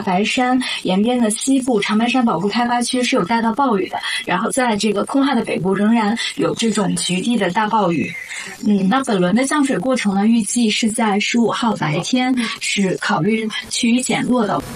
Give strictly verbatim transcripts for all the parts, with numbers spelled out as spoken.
白山沿边的西部长白山保护开发区是有带到暴雨的，然后在这个空旷的北部仍然有这种局地的大暴雨。嗯，那本轮的降水过程呢，预计是在十五号白天是考虑趋于减弱的。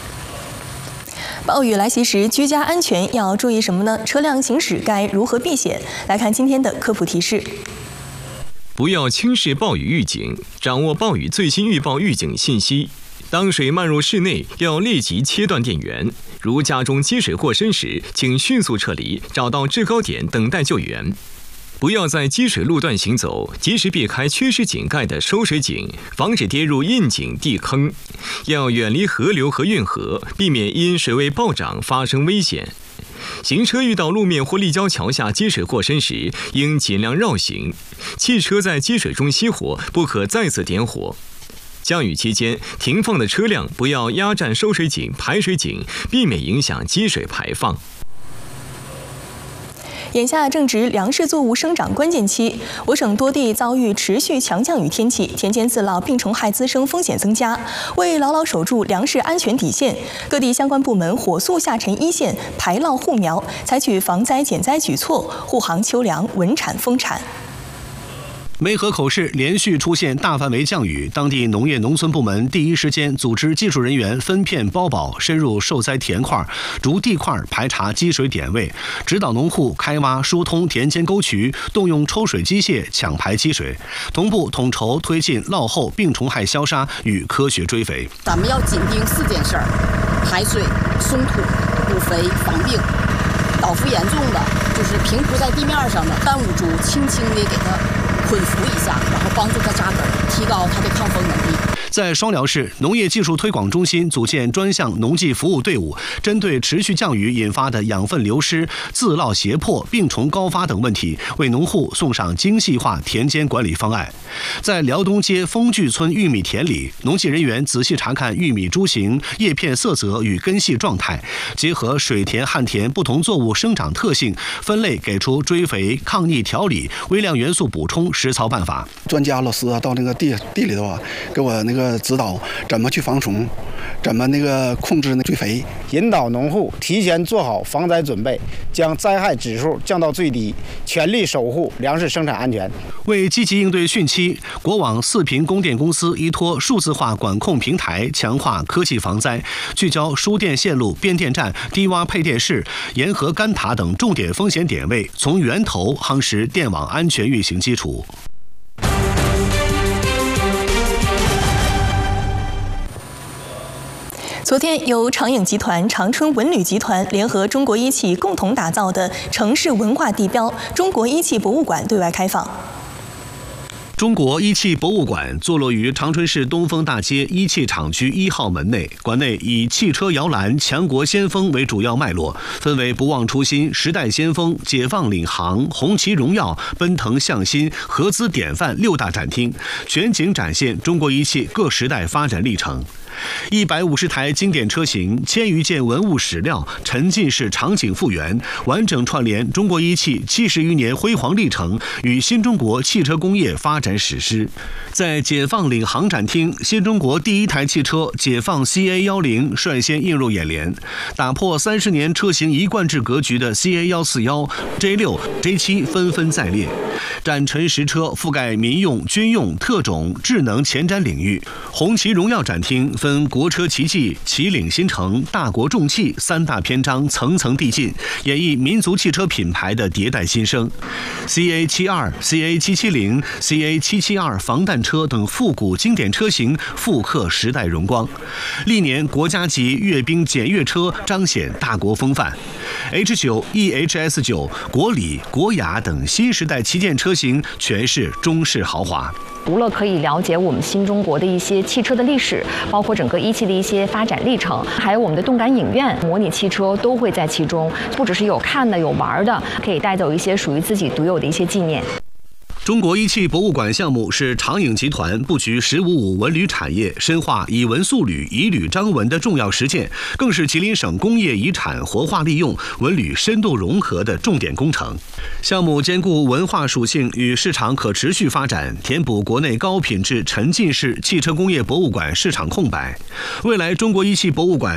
暴雨来袭时，居家安全要注意什么呢？车辆行驶该如何避险？来看今天的科普提示。 不要轻视暴雨预警，掌握暴雨最新预报预警信息。当水漫入室内，要立即切断电源。如家中积水过深时，请迅速撤离，找到制高点等待救援。不要在积水路段行走，及时避开缺失井盖的收水井，防止跌入窨井地坑。要远离河流和运河，避免因水位暴涨发生危险。行车遇到路面或立交桥下积水过深时，应尽量绕行。汽车在积水中熄火，不可再次点火。降雨期间，停放的车辆不要压占收水井、排水井，避免影响积水排放。 眼下正值粮食作物生长关键期，我省多地遭遇持续强降雨天气，田间自涝、病虫害滋生风险增加。为牢牢守住粮食安全底线，各地相关部门火速下沉一线，排涝护苗，采取防灾减灾举措，护航秋粮稳产丰产。 梅河口市连续出现大范围降雨，当地农业农村部门第一时间组织技术人员分片包保，深入受灾田块、逐地块排查积水点位，指导农户开挖疏通田间沟渠，动用抽水机械抢排积水，同步统筹推进涝后病虫害消杀与科学追肥。 咱们要紧盯四件事儿：排水、松土、补肥、防病。倒伏严重的，就是平铺在地面上的单五株，轻轻的给它捆扶一下，然后帮助它扎根，提高它的抗风能力。 在双辽市农业技术推广中心组建专项农技服务队伍，针对持续降雨引发的养分流失、自涝胁迫、病虫高发等问题，为农户送上精细化田间管理方案。在辽东街丰聚村玉米田里，农技人员仔细查看玉米株型、叶片色泽与根系状态，结合水田、旱田不同作物生长特性，分类给出追肥、抗逆调理、微量元素补充实操办法。 专家老师啊，到那个地地里头啊，给我那个指导怎么去防虫，怎么那个控制那追肥， 引导农户提前做好防灾准备，将灾害指数降到最低，全力守护粮食生产安全。 为积极应对汛期，国网四平供电公司依托数字化管控平台，强化科技防灾，聚焦输电线路、变电站、低洼配电室、沿河干塔等重点风险点位，从源头夯实电网安全运行基础。 昨天，由长影集团、长春文旅集团联合中国一汽共同打造的城市文化地标中国一汽博物馆对外开放。 中国一汽博物馆坐落于长春市东风大街一汽厂区一号门内，馆内以汽车摇篮、强国先锋为主要脉络，分为不忘初心、时代先锋、解放领航、红旗荣耀、奔腾向心、合资典范六大展厅，全景展现中国一汽各时代发展历程。一百五十台经典车型，千余件文物史料，沉浸式场景复原，完整串联中国一汽七十余年辉煌历程与新中国汽车工业发展史诗。在解放领航展厅，新中国第一台汽车解放 C A 一零率先映入眼帘，打破三十年车型一贯制格局的 C A 一四一、J 六、J 七纷纷在列。展陈实车覆盖民用、军用、特种、智能前瞻领域。红旗荣耀展厅分国车奇迹、旗领新城、大国重器三大篇章，层层递进，演绎民族汽车品牌的迭代新生。C A 七二、C A 七七零、C A 七七二防弹车等复古经典车型复刻时代荣光。历年国家级阅兵检阅车彰显大国风范。H 九、E H S 九、国礼、国雅等新时代旗舰车型全是中式豪华。 除了可以了解我们新中国的一些汽车的历史，包括整个一汽的一些发展历程，还有我们的动感影院、模拟汽车都会在其中，不只是有看的、有玩的，可以带走一些属于自己独有的一些纪念。 中国一汽博物馆项目是长影集团布局“十五五”文旅产业、深化以文塑旅、以旅彰文的重要实践，更是吉林省工业遗产活化利用、文旅深度融合的重点工程。项目兼顾文化属性与市场可持续发展，填补国内高品质沉浸式汽车工业博物馆市场空白。未来，中国一汽博物馆